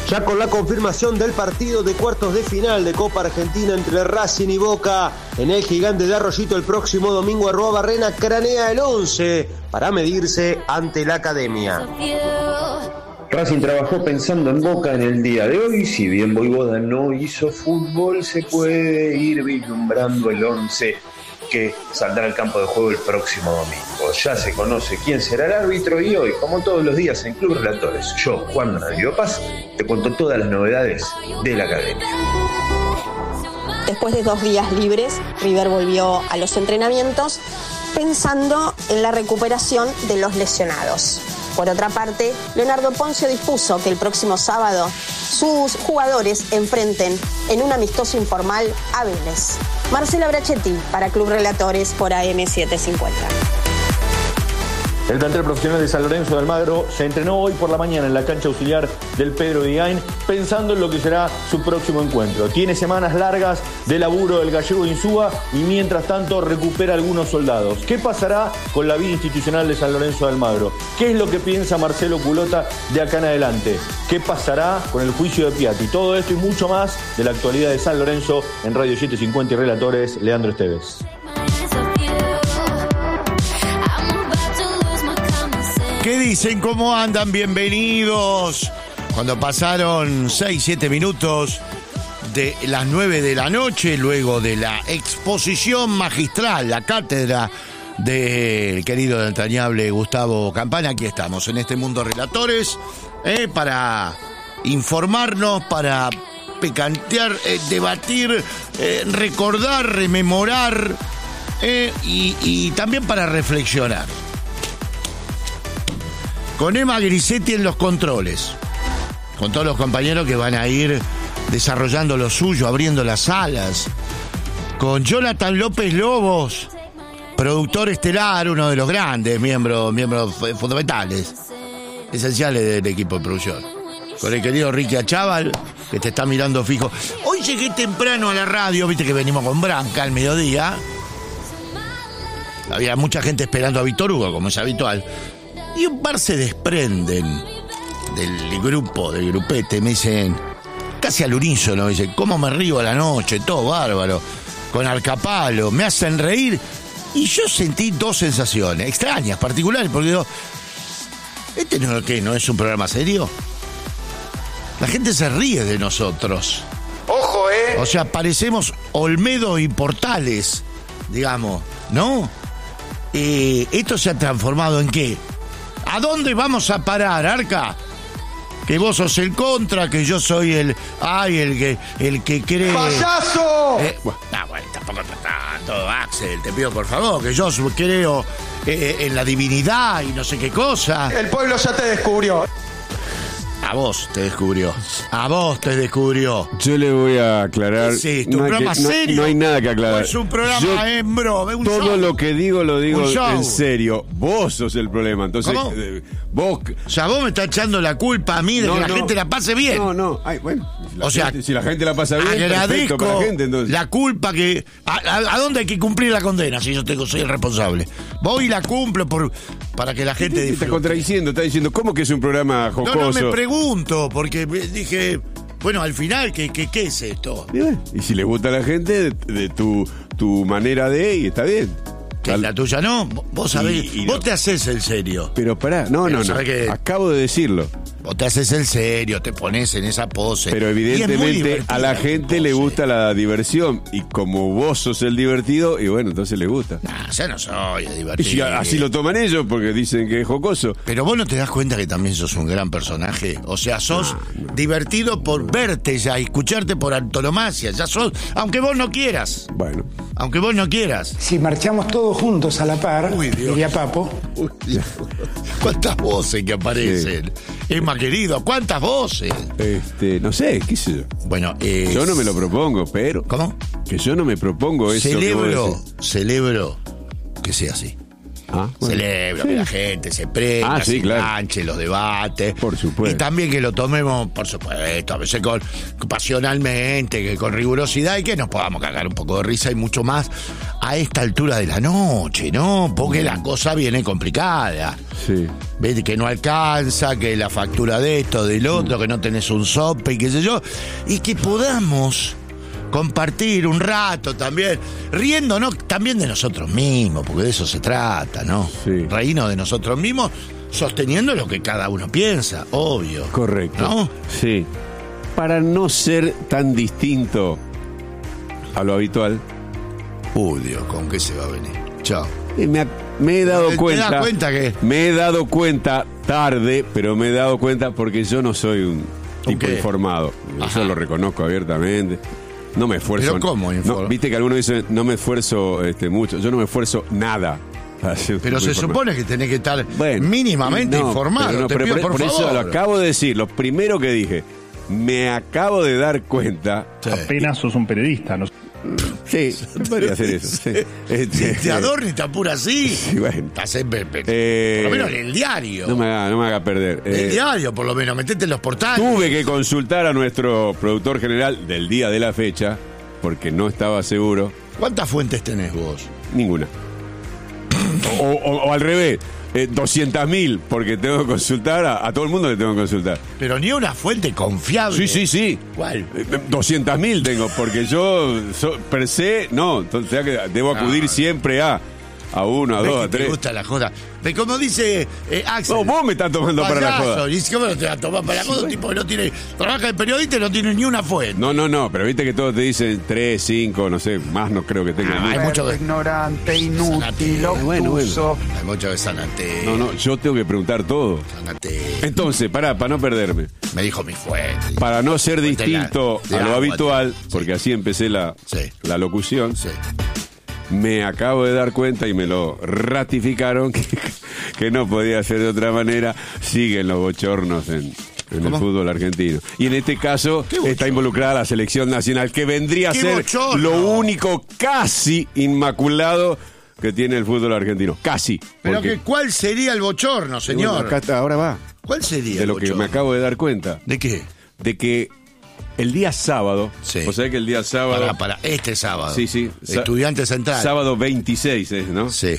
Ya con la confirmación del partido de cuartos de final de Copa Argentina entre Racing y Boca, en el Gigante de Arroyito el próximo domingo Arruabarrena cranea el 11 para medirse ante la Academia. Racing trabajó pensando en Boca en el día de hoy. Si bien Voivoda no hizo fútbol, se puede ir vislumbrando el 11 que saldrá al campo de juego el próximo domingo. Ya se conoce quién será el árbitro y hoy, como todos los días en Club Relatores, yo, Juan Manuel Paz, te cuento todas las novedades de la Academia. Después de 2 días libres, River volvió a los entrenamientos pensando en la recuperación de los lesionados. Por otra parte, Leonardo Poncio dispuso que el próximo sábado sus jugadores enfrenten en un amistoso informal a Vélez. Marcela Brachetti para Club Relatores por AM750. El plantel profesional de San Lorenzo de Almagro se entrenó hoy por la mañana en la cancha auxiliar del Pedro Diain pensando en lo que será su próximo encuentro. Tiene semanas largas de laburo del gallego Insúa y mientras tanto recupera algunos soldados. ¿Qué pasará con la vida institucional de San Lorenzo de Almagro? ¿Qué es lo que piensa Marcelo Culota de acá en adelante? ¿Qué pasará con el juicio de Piatti? Todo esto y mucho más de la actualidad de San Lorenzo en Radio 750 y Relatores, Leandro Esteves. ¿Qué dicen? ¿Cómo andan? Bienvenidos. Cuando pasaron 6-7 minutos de las 9 de la noche, luego de la exposición magistral, la cátedra del querido entrañable Gustavo Campana, aquí estamos en este mundo Relatores, para informarnos, para picantear, debatir, recordar, rememorar, y también para reflexionar. Con Emma Grisetti en los controles, con todos los compañeros que van a ir desarrollando lo suyo, abriendo las alas, con Jonathan López Lobos, productor estelar, uno de los grandes miembros fundamentales, esenciales del equipo de producción, con el querido Ricky Achával, que te está mirando fijo. Hoy llegué temprano a la radio, viste que venimos con Branca al mediodía, había mucha gente esperando a Víctor Hugo, como es habitual. Y un par se desprenden del grupo, del grupete, me dicen, casi al unísono, me dicen, ¿cómo me río a la noche? Todo bárbaro, con Arcapalo, me hacen reír. Y yo sentí 2 sensaciones, extrañas, particulares, porque digo, ¿este no es un programa serio? La gente se ríe de nosotros. ¡Ojo, O sea, parecemos Olmedo y Portales, digamos, ¿no? Esto se ha transformado ¿en qué? ¿A dónde vamos a parar, Arca? Que vos sos el contra, que yo soy el que cree... ¡Payaso! Bueno, tampoco tanto, Axel, te pido por favor, que yo creo en la divinidad y no sé qué cosa. El pueblo ya te descubrió. A vos te descubrió. A vos te descubrió. Yo le voy a aclarar. Sí, tu programa serio. No hay nada que aclarar. Es un programa en bro, un todo show. lo que digo lo digo en serio. Vos sos el problema. Entonces, ¿cómo? Vos. O sea, vos me estás echando la culpa a mí de que la gente la pase bien. No. Ay, bueno. Si la gente la pasa bien, agradezco para la gente, entonces. la culpa que... ¿A dónde hay que cumplir la condena si yo soy el responsable? Voy y la cumplo para que la gente disfrute. Está contradiciendo, está diciendo, ¿cómo que es un programa jocoso? No, me pregunto, porque dije, bueno, al final, ¿qué es esto? Y si le gusta a la gente de tu manera de, y está bien. Que la tuya no, vos sabés, vos te haces el serio. Pero pará, no. Acabo de decirlo. Vos te haces el serio, te pones en esa pose. Pero evidentemente a la gente le gusta la diversión. Y como vos sos el divertido, y bueno, entonces le gusta. Yo no soy el divertido. Y así lo toman ellos porque dicen que es jocoso. Pero vos no te das cuenta que también sos un gran personaje. O sea, sos divertido por verte ya y escucharte por antonomasia. Ya sos, aunque vos no quieras. Bueno. Aunque vos no quieras. Si marchamos todos juntos a la par, diría Papo. ¿Cuántas voces que aparecen? Sí. Emma, querido, ¿cuántas voces? No sé, qué sé yo. Bueno, yo no me lo propongo, pero... ¿Cómo? Que yo no me propongo eso. Celebro que sea así. Celebro que la gente se prenda, se enganche, los debates. Por supuesto. Y también que lo tomemos, por supuesto, a veces pasionalmente, que con rigurosidad y que nos podamos cagar un poco de risa y mucho más a esta altura de la noche, ¿no? Porque la cosa viene complicada. Sí. Ves que no alcanza, que la factura de esto, del otro, que no tenés un sope y qué sé yo. Y que podamos compartir un rato también, riéndonos también de nosotros mismos, porque de eso se trata, ¿no? Sí. Reírnos de nosotros mismos, sosteniendo lo que cada uno piensa, obvio. Correcto. ¿No? Sí. Para no ser tan distinto a lo habitual. Dios, ¿con qué se va a venir? Chao. Me he dado cuenta. ¿Te das cuenta que? Me he dado cuenta tarde, pero me he dado cuenta porque yo no soy un tipo informado. Yo lo reconozco abiertamente. No me esfuerzo. ¿Pero cómo no, viste que algunos dicen, no me esfuerzo mucho. Yo no me esfuerzo nada. Pero se supone que tenés que estar mínimamente informado. Pero te pido, por eso favor. lo acabo de decir. Lo primero que dije, me acabo de dar cuenta. Apenas sos un periodista, ¿no? Sí, podría hacer eso. Sí. Te adorno y te apura así. Sí, bueno. Estás por lo menos en el diario. No me haga perder. El diario, por lo menos, metete en los portales. Tuve que consultar a nuestro productor general del día de la fecha, porque no estaba seguro. ¿Cuántas fuentes tenés vos? Ninguna. o al revés. 200.000, porque tengo que consultar a todo el mundo le tengo que consultar. Pero ni una fuente confiable. Sí. ¿Cuál? 200.000 tengo, porque yo per se, no, entonces debo acudir siempre a uno, a dos, a tres. Me gusta la joda. Como dice Axel. No, vos me estás tomando para la joda. ¿Y cómo no te vas a tomar para la joda? Un tipo que no tiene, trabaja de periodista y no tiene ni una fuente. No, pero viste que todos te dicen 3, 5, no sé, más no creo que tenga. Hay mucho ignorante, inútil, bueno. Hay mucho de Sanate. No, yo tengo que preguntar todo. Sanate. Entonces, para no perderme. Me dijo mi fuente. Para no ser distinto a lo habitual, porque así empecé la locución. Sí. Me acabo de dar cuenta y me lo ratificaron que no podía ser de otra manera. Siguen los bochornos en el fútbol argentino. Y en este caso está involucrada la selección nacional, que vendría a ser lo único casi inmaculado que tiene el fútbol argentino. Casi. Pero ¿cuál sería el bochorno, señor? Bueno, ahora va. ¿Cuál sería de el lo bochorno? Que me acabo de dar cuenta. ¿De qué? De que el día sábado, o sea que el día sábado... Para este sábado. Sí. Estudiante Central. Sábado 26 es, ¿no? Sí.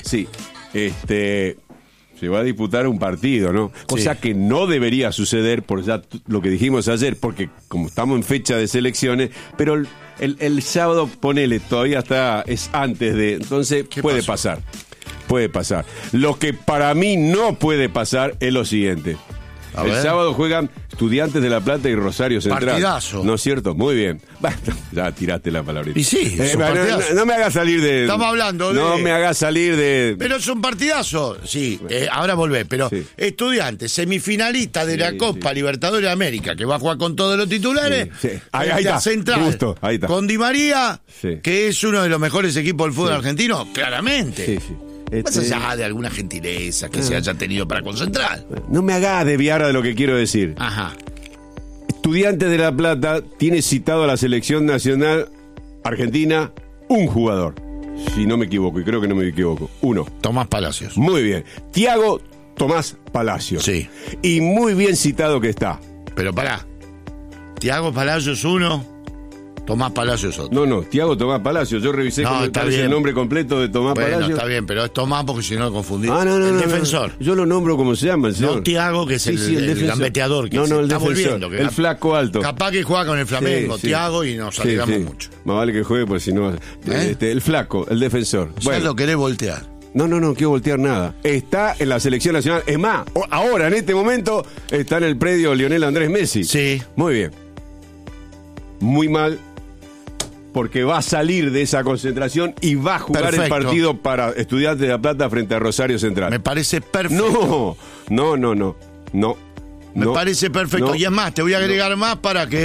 Se va a disputar un partido, ¿no? Cosa que no debería suceder por ya lo que dijimos ayer, porque como estamos en fecha de selecciones, pero el sábado, ponele, todavía es antes de... Entonces puede pasar. Lo que para mí no puede pasar es lo siguiente. El sábado juegan Estudiantes de La Plata y Rosario Central. Partidazo. ¿No es cierto? Muy bien. Ya tiraste la palabrita. Y sí, es un partidazo. No me hagas salir de... Estamos hablando de... No me hagas salir de... Pero es un partidazo. Sí, ahora volvé. Pero Estudiantes, semifinalista de la Copa Libertadores de América, que va a jugar con todos los titulares. Sí. Ahí está. Central. Justo, ahí está. Con Di María, que es uno de los mejores equipos del fútbol argentino, claramente. Sí. Más allá de alguna gentileza que se haya tenido para concentrar. No me hagas desviar de lo que quiero decir. Ajá. Estudiantes de La Plata tiene citado a la selección nacional argentina un jugador. Si no me equivoco, y creo que no me equivoco. Uno. Tomás Palacios. Muy bien. Thiago Tomás Palacios. Sí. Y muy bien citado que está. Pero pará. Thiago Palacios uno, Tomás Palacios otro. No, Thiago Tomás Palacios. Yo revisé el nombre completo de Tomás Palacios. Bueno, está bien, pero es Tomás porque si no confundís. El defensor. Yo lo nombro como se llama el señor. No Thiago, que es el gambeteador. Que el está defensor. Volviendo. Que el flaco alto. Capaz que juega con el Flamengo, Thiago, y nos alegramos mucho. Más vale que juegue, porque si no... el flaco, el defensor. Ya lo querés voltear. No quiero voltear nada. Está en la selección nacional. Es más, ahora, en este momento, está en el predio Lionel Andrés Messi. Sí. Muy bien. Muy mal, porque va a salir de esa concentración y va a jugar el partido para Estudiantes de La Plata frente a Rosario Central. Me parece perfecto. No. Me parece perfecto. Y es más, te voy a agregar más para que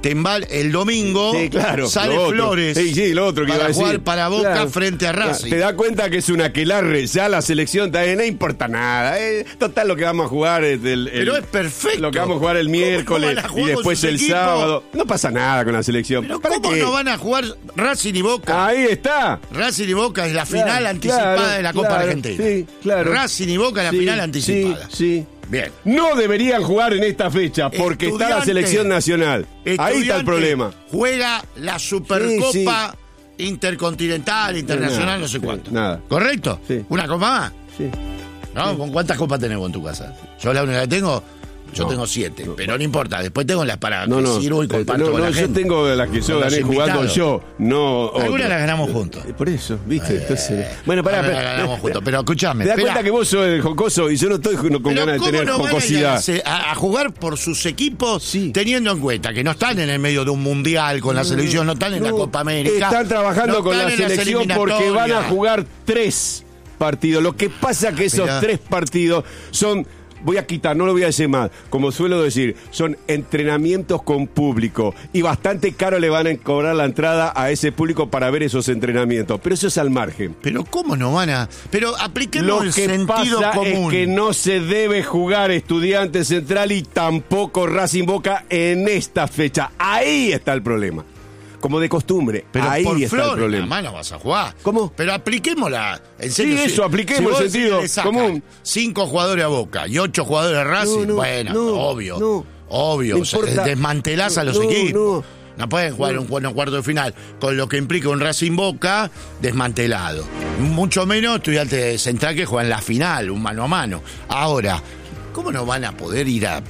el domingo Sí, claro, sale lo otro. Flores Sí, lo otro que iba a para decir. jugar para Boca Claro. frente a Racing. Te das cuenta que es un aquelarre, ya la selección también no importa nada. Total, lo que vamos a jugar es Pero es perfecto. Lo que vamos a jugar el miércoles van a jugar y con después sus el equipos? sábado. No pasa nada con la selección. Pero ¿Para ¿cómo qué? no van a jugar Racing y Boca? Ahí está. Racing y Boca es la final Claro, anticipada claro, de la Copa claro, Argentina. sí, claro. Racing y Boca es la Sí, final anticipada. Sí. Bien. No deberían jugar en esta fecha porque está la Estudiante. selección nacional. Ahí está el Estudiante problema. Juega la Supercopa Intercontinental, Internacional, Nada, no sé cuánto. nada. ¿Correcto? Sí. ¿Una copa más? Sí. ¿No? ¿Con cuántas copas tenés vos en tu casa? Yo la única que tengo, yo No. tengo 7, pero no importa. Después tengo las para No, que no. sirvo y comparto con la yo gente. tengo las que yo Con los gané jugando invitados. yo. No. Algunas otras. las ganamos juntos. Por eso, ¿viste? Entonces, bueno, pará. Algunas las ganamos juntos. Pero escuchame. ¿Te das espera. cuenta que vos sos el jocoso y yo no estoy con Pero ganas de ¿cómo tener no van jocosidad? a jugar por sus equipos Sí. teniendo en cuenta que no están en el medio de un mundial con la selección, no están en la Copa América? Están trabajando no con la están en las selección porque van a eliminatorias. jugar 3 partidos. Lo que pasa es que esos Mirá. 3 partidos son... Voy a quitar, no lo voy a decir más. Como suelo decir, son entrenamientos con público. Y bastante caro le van a cobrar la entrada a ese público para ver esos entrenamientos. Pero eso es al margen. Pero ¿cómo no van a...? Pero apliquemos Lo el que sentido pasa común. es que no se debe jugar Estudiantes Central y tampoco Racing Boca en esta fecha. Ahí está el problema. Como de costumbre, Pero ahí por está Flores, el problema. nada más no vas a jugar. ¿Cómo? Pero apliquémosla. En serio, Sí, eso, apliquemos vos el decís sentido que le sacan común. 5 jugadores a Boca y 8 jugadores a Racing, No, bueno, no, obvio. no. Obvio, No o sea, importa. desmantelás a los No, equipos. no. No pueden jugar un cuarto de final, con lo que implica un Racing Boca desmantelado. Mucho menos Estudiantes Central que juega en la final, un mano a mano. Ahora, ¿cómo no van a poder ir a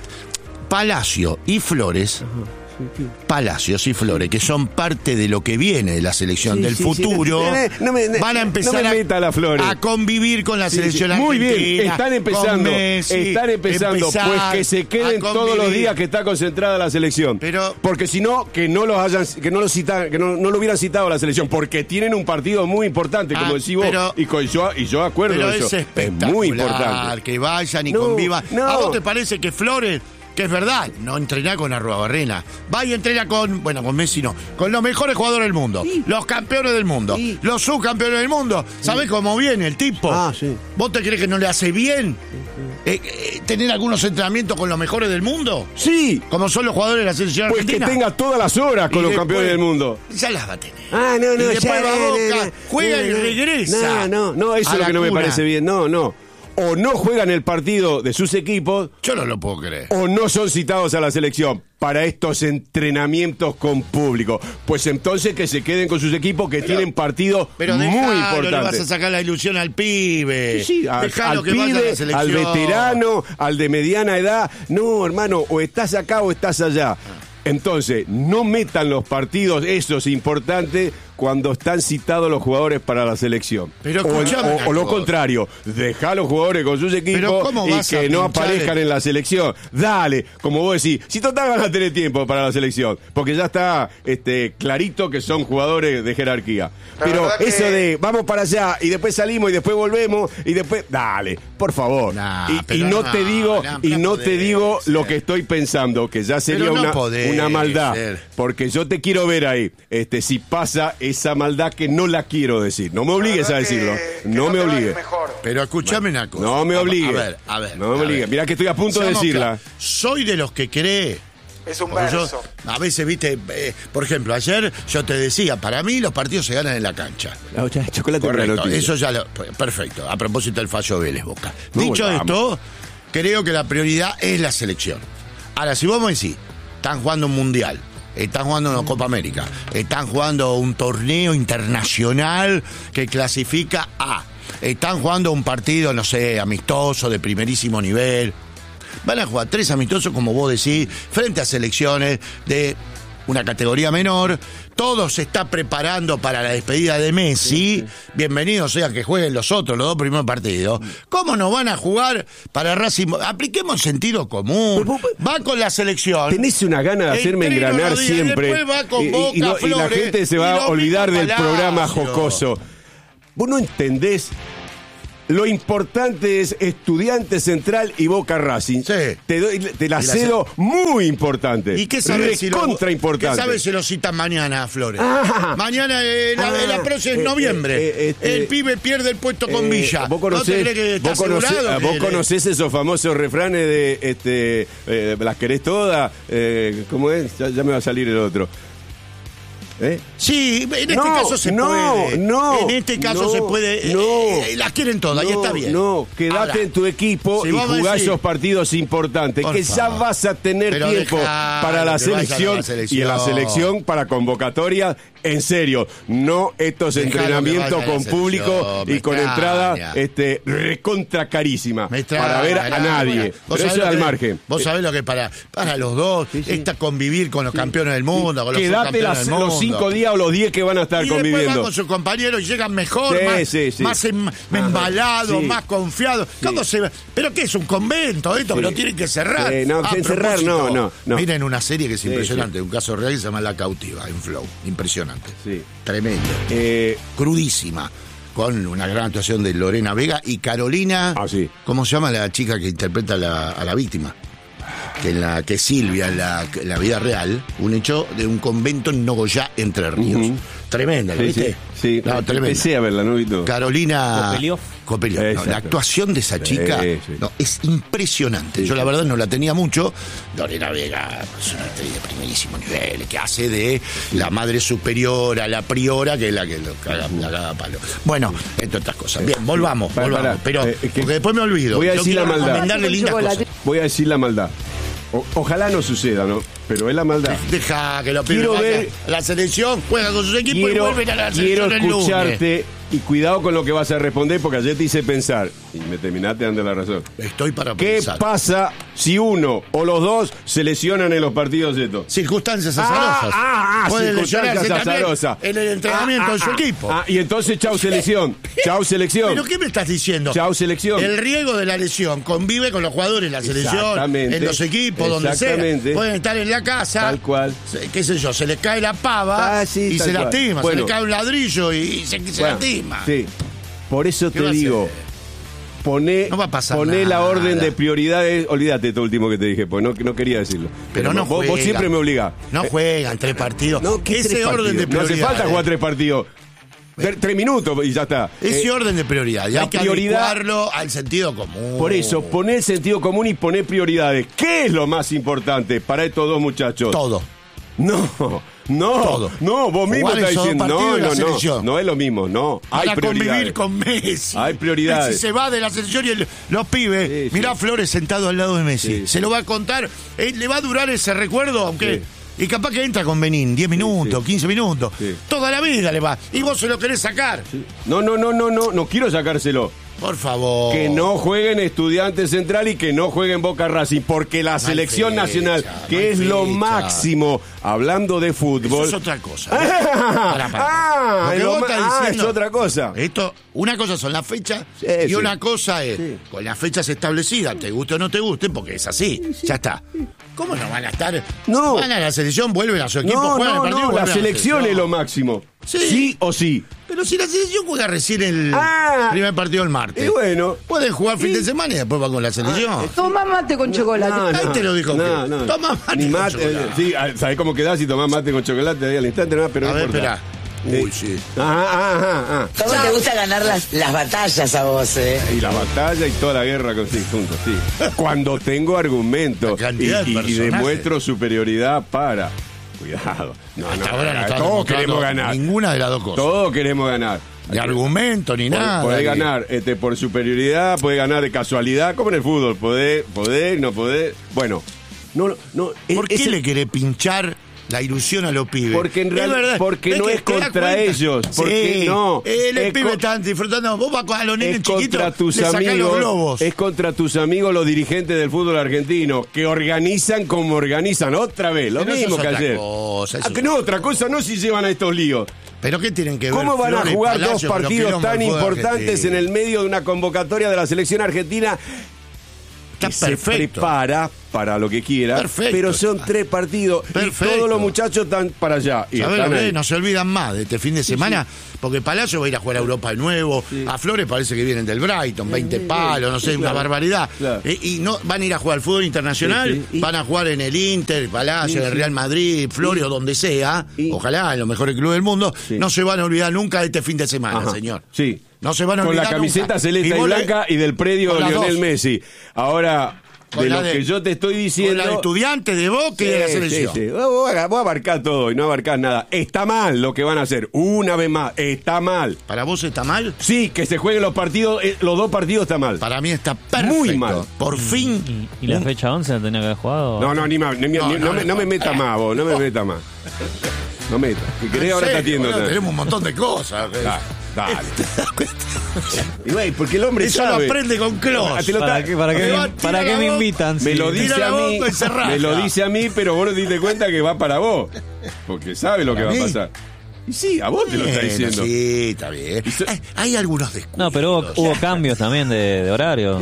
Palacio y Flores? Palacios y Flores, que son parte de lo que viene de la selección del futuro, van a empezar meta la Flores. a convivir con la selección Muy argentina. bien, están empezando, con Messi, empezar pues que se a queden todos los convivir. días que está concentrada la selección. Pero- porque si no, que no lo hubieran citado a la selección, porque tienen un partido muy importante, como decís vos, pero- y yo acuerdo Pero de eso. es espectacular muy importante. que vayan y No, convivan. no. ¿A vos te parece que Flores, que es verdad, no entrena con Arruabarrena, va y entrena con Messi no, con los mejores jugadores del mundo, los campeones del mundo, los subcampeones del mundo? ¿Sabés cómo viene el tipo? Ah, sí. ¿Vos te crees que no le hace bien tener algunos entrenamientos con los mejores del mundo? Sí, Como son los jugadores de la selección pues que argentina. tenga todas las horas con Y los después- campeones del mundo. Ya las va a tener. Ah, no, Y después va a Boca, juega y regresa. No, eso a es lo la que no me cuna. parece bien. No. O no juegan el partido de sus equipos, Yo no lo puedo creer. o no son citados a la selección para estos entrenamientos con público. Pues entonces que se queden con sus equipos que tienen partidos Pero muy dejalo, le vas a importantes. sacar la ilusión al pibe. Sí, Dejalo al que vaya a la pibe, selección. al veterano, al de mediana edad. No, hermano, o estás acá o estás allá. Entonces, no metan los partidos esos importantes cuando están citados los jugadores para la selección. Pero o escuchame una lo cosa. contrario, deja a los jugadores con sus Pero equipos ¿cómo y vas a que no pinchar aparezcan en la selección. Dale, como vos decís, si total van a tener tiempo para la selección, porque ya está clarito que son jugadores de jerarquía. La Pero verdad que- eso de vamos para allá y después salimos y después volvemos y después, dale, por favor. Nah, y pero no no, te digo, no, y no no te podés digo ser. lo que estoy pensando, que ya sería Pero no podés una maldad. ser. Porque yo te quiero ver ahí, si pasa esa maldad que no la quiero decir. No me obligues a decirlo. No me obligues. Pero escúchame una cosa. No me obligues. A ver. No me obligues. Mirá que estoy a punto de Seamos decirla. claros. Soy de los que cree. Es un Porque yo, verso. a veces, viste, por ejemplo, ayer yo te decía, para mí los partidos se ganan en la cancha. Chocolate con la Correcto, noticia. eso ya lo. Perfecto, a propósito del fallo Vélez Boca. No, Dicho vamos. esto, creo que la prioridad es la selección. Ahora, si vos me decís, están jugando un mundial, están jugando una Copa América, están jugando un torneo internacional que clasifica a. Están jugando un partido, no sé, amistoso de primerísimo nivel. Van a jugar 3 amistosos, como vos decís, frente a selecciones de una categoría menor. Todo se está preparando para la despedida de Messi. Bienvenidos sean que jueguen los 2 primeros partidos. ¿Cómo no van a jugar para Racing? Apliquemos sentido común. Va con la selección. Tenés una gana de hacerme Entreno engranar los días, siempre. después va con Boca, y la Flores, gente se y va lo a olvidar mismo del Palacio. programa jocoso. Vos no entendés lo importante es Estudiantes Central y Boca Racing. Sí. Te la cedo muy importante. ¿Y qué sabes importante. ¿Qué sabes si lo citan mañana, Flores? Mañana, la próxima es noviembre. El pibe pierde el puesto con Villa. ¿Vos conocés, ¿No te crees que está asegurado? ¿Vos conocés esos famosos refranes de las querés todas? ¿Cómo es? Ya me va a salir el otro. Sí, en este caso se puede. En este caso se puede. Las quieren todas y está bien. Quédate Ahora, en tu equipo y jugá esos partidos importantes. Que ya vas a tener tiempo para la selección y en la selección para convocatoria. En serio, no estos entrenamientos con público y con entrada recontra carísima para ver a nadie. Pero eso es al margen. Vos sabés lo que para los dos está convivir con los campeones del mundo, con los subcampeones del mundo. Los 5 días o los 10 que van a estar conviviendo. Después van con sus compañeros y llegan mejor, más embalados, más confiados. ¿Cómo se va? ¿Pero qué es un convento esto? Que lo tienen que cerrar. Cerrar no. Miren una serie que es impresionante, un caso real que se llama La Cautiva, en Flow. Impresionante. Tremendo. Crudísima. Con una gran actuación de Lorena Vega y Carolina. ¿Cómo se llama la chica que interpreta a la víctima? Que Silvia, en la vida real, un hecho de un convento en Nogoyá, Entre Ríos. Tremenda, ¿la viste? Sí. Empecé a verla, ¿no? Carolina Copeliov. La actuación de esa chica es impresionante. Yo la verdad no la tenía mucho. Lorena Vega es una actriz de primerísimo nivel, que hace de la madre superiora, la priora, que es la que la caga a palo. Bueno, entre otras cosas. Bien, volvamos. Pero porque después me olvido. Voy a decir la maldad. Recomendarle lindas cosas. Voy a decir la maldad. Ojalá no suceda, ¿no? Pero es la maldad. Deja que lo pida la selección, juega con sus equipos y vuelven a la selección. Quiero escucharte y cuidado con lo que vas a responder porque ayer te hice pensar y me terminaste dando la razón. Estoy para ¿Qué pensar. pasa si uno o los dos se lesionan en los partidos estos? Circunstancias azarosas. Pueden lesionarse azarosas. En el entrenamiento de su equipo. Y entonces chau selección. Chau selección. ¿Pero qué me estás diciendo? Chau selección. El riesgo de la lesión convive con los jugadores en la selección, en los equipos, donde sea. Pueden estar en la casa. Tal cual. Qué sé yo, se les cae la pava y se lastima. Se les cae un ladrillo y se lastima. Sí. Por eso te digo, poné la orden de prioridades. Olvídate esto último que te dije, pues no quería decirlo. Pero no vos siempre me obligás. No juegan 3 partidos. Ese orden de prioridades. No hace falta jugar 3 partidos. 3 minutos y ya está. Ese orden de prioridad. Y hay que adecuarlo al sentido común. Por eso, poné el sentido común y poné prioridades. ¿Qué es lo más importante para estos dos muchachos? Todo. No, vos mismo estás diciendo. No es lo mismo, no. Hay para prioridades. Convivir con Messi. Hay prioridades. Messi se va de la selección y los pibes. Mirá Flores sentado al lado de Messi. Se lo va a contar. Le va a durar ese recuerdo, aunque. Y capaz que entra con Benín 10 minutos, 15 minutos. Toda la vida le va. Y vos se lo querés sacar. No quiero sacárselo. Por favor. Que no jueguen Estudiantes Central y que no jueguen Boca Racing, porque la selección nacional, que es lo máximo, hablando de fútbol. Eso es otra cosa. Es otra cosa. Una cosa son las fechas y una cosa es con las fechas establecidas, te guste o no te guste, porque es así. Ya está. ¿Cómo no van a estar? Van a la selección, vuelven a su equipo, juegan el partido. La selección es lo máximo. Sí o sí. Pero si la selección juega recién el primer partido el martes. Y bueno. Pueden jugar fin de semana y después va con la selección. Toma mate con chocolate. Ahí te lo dijo. Toma mate con chocolate. Sí, ¿sabés cómo quedás si tomás mate con chocolate ahí al instante? No, pero a no ver, importa. Uy, sí. ¿Cómo te gusta ganar las batallas a vos, Y la batalla y toda la guerra juntos, sí. Cuando tengo argumentos y demuestro superioridad para... Cuidado. Todos queremos ganar. Ninguna de las dos cosas. Todos queremos ganar. Ni argumento, ni nada. Podés ganar por superioridad, podés ganar de casualidad, como en el fútbol. Podés, no podés. Bueno, no. ¿Por qué le querés pinchar la ilusión a los pibes? Porque en realidad, porque no es contra ellos. Porque no. El pibe están disfrutando. Vos vas a los nenes chiquitos, le sacás los globos. Es contra tus amigos los dirigentes del fútbol argentino, que organizan como organizan otra vez. Lo mismo que ayer. Otra cosa no si llevan a estos líos. ¿Pero qué tienen que ver? ¿Cómo van a jugar dos partidos tan importantes en el medio de una convocatoria de la selección argentina Está que se perfecto. prepara para lo que quiera, Perfecto. pero son 3 partidos Perfecto. y todos los muchachos están para allá. Y ¿Sabés están lo que ahí. es? No se olvidan más de este fin de semana, porque Palacio va a ir a jugar a Europa de nuevo. A Flores parece que vienen del Brighton, 20 palos, no sé, una claro. barbaridad. Claro. Y no van a ir a jugar al fútbol internacional, Sí. van a jugar en el Inter, Palacio, en el Real Madrid, Flores o donde sea, ojalá en los mejores clubes del mundo. Sí. No se van a olvidar nunca de este fin de semana, Ajá. señor. Sí. No se van a Con olvidar la camiseta nunca. celeste y vos le- blanca y del predio con las Lionel dos. Messi. Ahora, Con de la lo de- que yo te estoy diciendo... Con la de Estudiantes, de Boca y de la selección. Sí. Vos abarcás todo y no abarcás nada. Está mal lo que van a hacer. Una vez más, está mal. ¿Para vos está mal? Sí, que se jueguen los partidos, los 2 partidos está mal. Para mí está perfecto. Muy mal. Por fin. ¿Y la fecha 11 la tenía que haber jugado? No, ni más. No me meta más, vos. No me meta más. No meta. Si querés, ahora está atiendo. Tenemos un montón de cosas. Dale. Y güey, porque el hombre Eso sabe. lo aprende con Kloss. ¿Para qué me invitan? Me Sí. lo dice Tira a la mí. boca y se raja. Me lo dice a mí, pero vos no te diste cuenta que va para vos. Porque sabe lo que va a mí? pasar. Y sí, a vos te lo está Bueno, diciendo. Sí, está bien. Hay algunos descuidos. No, pero hubo cambios también de horario.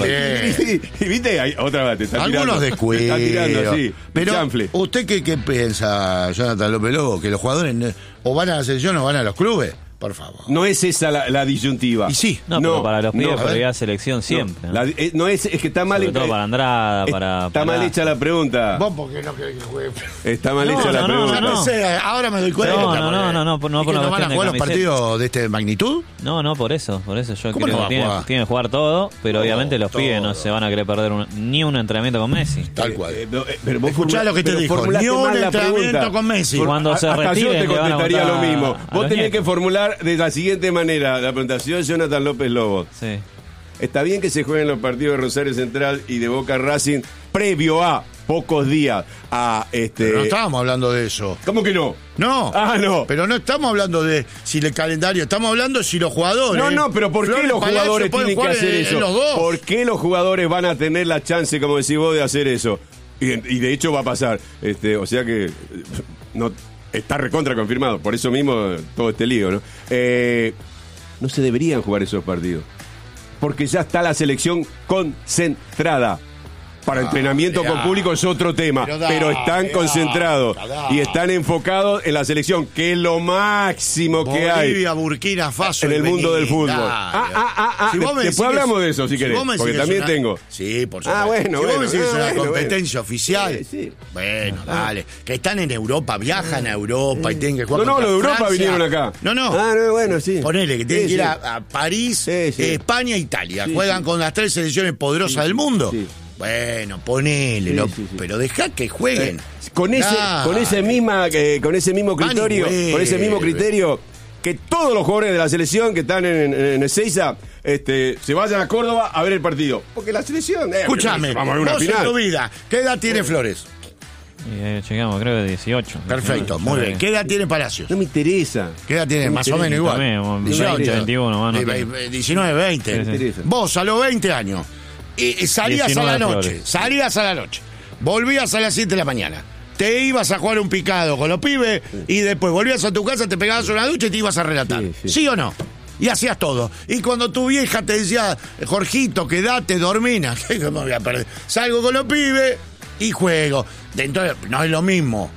Y viste, hay, otra vez te está Algunos tirando. descuidos. Te está tirando así. Pero, chanfle. ¿usted qué piensa, Jonathan López Lobo? ¿Que los jugadores o van a la selección o van a los clubes? Por favor. No es esa la disyuntiva. Y sí. No, pero para los pibes a ver. prioridad selección siempre. No, no es que está mal. Sobre todo para Andrada, Está mal hecha la pregunta. Vos porque no querés que juegue. Está mal No, hecha la no, pregunta. No sé, ahora me doy cuenta. No, porque- no, ¿Y por que una no van a cuestión de jugar los camiseta. partidos de esta magnitud? No, por eso yo ¿Cómo no va a creo que jugar? tienen que jugar todo, pero obviamente los todo. pibes no se van a querer perder ni un entrenamiento con Messi. Tal cual. Pero vos Escuchá lo que te pero dijo, formulaste ni un mal la entrenamiento pregunta. con Messi. Cuando se Hasta yo retiren, te le van a contestaría lo votar mismo. a Vos los tenés nietos. que formular de la siguiente manera la presentación, Jonathan López Lobos. Sí. Está bien que se jueguen los partidos de Rosario Central y de Boca Racing previo a pocos días a Pero no estábamos hablando de eso. ¿Cómo que no? No. Ah, no. Pero no estamos hablando de si el calendario, estamos hablando de si los jugadores. No, pero ¿por qué Flores los Palacio jugadores pueden tienen que jugar hacer en eso? los dos. ¿Por qué los jugadores van a tener la chance, como decís vos, de hacer eso? Y de hecho va a pasar. O sea que no está recontra confirmado. Por eso mismo todo este lío, ¿no? No se deberían jugar esos partidos. Porque ya está la selección concentrada. Para entrenamiento mirá. con público es otro tema, pero están concentrados y están enfocados en la selección, que es lo máximo que hay Bolivia, Burkina Faso en el y mundo del Benín, fútbol. dale. Si vos me Después decís hablamos que- de eso, si querés, vos me decís porque que es también una- tengo. Sí, por supuesto. Ah, bueno, si vos bueno, me decís que es una bueno, competencia oficial, Sí. bueno, dale. Que están en Europa, viajan a Europa y tienen que jugar No, contra los de Europa Francia. vinieron acá. No. Ah, no, bueno, sí. Ponele que tienen Sí, que ir sí. a París, Sí, sí. España e Italia. Sí, Juegan sí. con las 3 selecciones poderosas del mundo. sí. Bueno, ponele, Sí. pero dejá que jueguen. Con ese mismo Van y criterio, con ese mismo vuelven. criterio, que todos los jugadores de la selección que están en Ezeiza se vayan a Córdoba a ver el partido. Porque la selección. Escúchame, vamos a ver una vos en final. tu vida, ¿qué edad tiene Flores? Y llegamos, creo que 18. Perfecto, muy bien. ¿Qué edad tiene Palacios? No me interesa. ¿Qué edad tiene? No me Más o interesa. menos igual. También, 18, 21, más no tengo. 19, 20. Sí, sí. interesa. Vos a los 20 años salías 19 a la noche, Flores. salías a la noche, volvías a las 7 de la mañana, te ibas a jugar un picado con los pibes y después volvías a tu casa, te pegabas una ducha y te ibas a relatar. Sí. ¿Sí o no? Y hacías todo. Y cuando tu vieja te decía, Jorgito, quedate, dormina, ¿cómo me voy a perder? Salgo con los pibes y juego. Entonces, no es lo mismo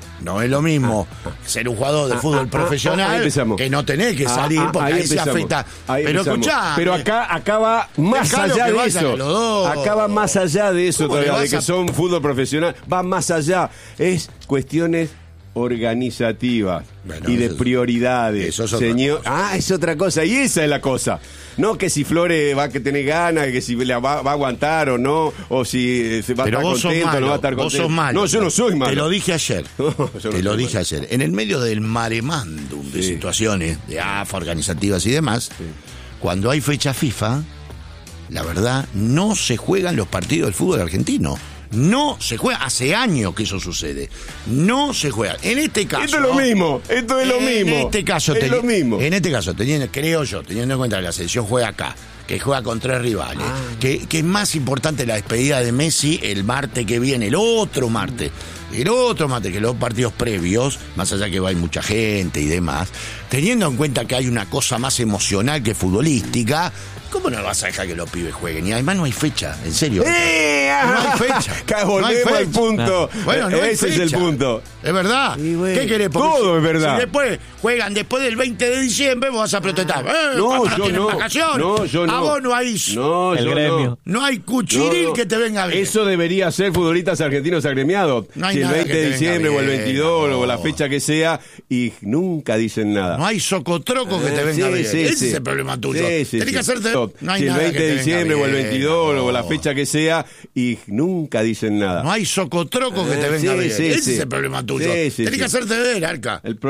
ser un jugador de fútbol ahí profesional empezamos. que no tenés que salir porque ahí se empezamos. afecta. Ahí Pero empezamos. escuchá. Pero acá va más Dejalo allá que de vayan eso. los dos. Acá va más allá de eso ¿Cómo le todavía, de vas que a- son fútbol profesional. Va más allá. Es cuestiones organizativas Bueno, y de eso es- prioridades. eso es otra Señor, cosa. es otra cosa. Y esa es la cosa. No que si Flores va a tener ganas, que si va a aguantar o no, o si se va a Pero estar vos sos contento o malo, no va a estar vos contento. sos malo. No, yo no soy malo. Te lo dije ayer. No, yo no Te soy lo malo. dije ayer. En el medio del maremándum de Sí. situaciones, de AFA, organizativas y demás, cuando hay fecha FIFA, la verdad, no se juegan los partidos del fútbol argentino. No se juega. Hace años que eso sucede. No se juega. En este caso. Esto es lo mismo. Esto es lo mismo. En este caso, es lo mismo. En este caso, creo yo, teniendo en cuenta que la selección juega acá, que juega con 3 rivales, que es más importante la despedida de Messi el martes que viene, el otro martes que los partidos previos, más allá que va hay mucha gente y demás, teniendo en cuenta que hay una cosa más emocional que futbolística, ¿cómo no vas a dejar que los pibes jueguen? Y además no hay fecha, en serio. hay fecha. Volvemos al punto. Bueno, no hay ese fecha. es el punto. Es verdad. Bueno, ¿Qué querés? Porque todo es verdad. Si después juegan después del 20 de diciembre, vos vas a protestar. No, papá, yo tienen no. vacaciones. No, yo no. A vos no hay. No, el yo gremio. No hay cuchiril que te venga bien. Eso debería ser futbolistas argentinos agremiados. No hay si el nada 20 que de te diciembre venga o el bien, 22 o la no. fecha que sea, y nunca dicen nada. No hay socotroco que te venga bien. Ese es el problema tuyo. Tenés que hacerte. No hay si el nada 20 que de te diciembre venga o el bien, 22 no. o la fecha que sea, y nunca dicen nada. No hay socotroco que te venga bien. Ese es el problema tuyo. Tenés que hacerte ver, Arca.